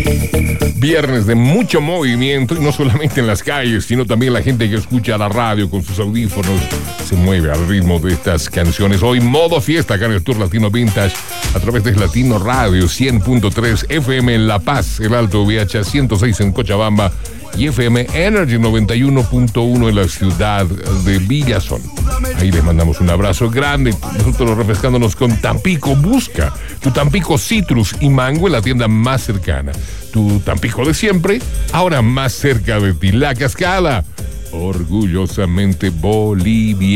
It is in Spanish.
Viernes de mucho movimiento, y no solamente en las calles, sino también la gente que escucha la radio con sus audífonos se mueve al ritmo de estas canciones. Hoy modo fiesta acá en el Tour Latino Vintage a través de Latino Radio 100.3 FM en La Paz, el Alto VH 106 en Cochabamba y FM Energy 91.1 en la ciudad de Villazón. Ahí les mandamos un abrazo grande. Nosotros refrescándonos con Tampico. Busca tu Tampico Citrus y Mango en la tienda más cercana. Tu Tampico de siempre, ahora más cerca de ti. La Cascada, orgullosamente boliviana.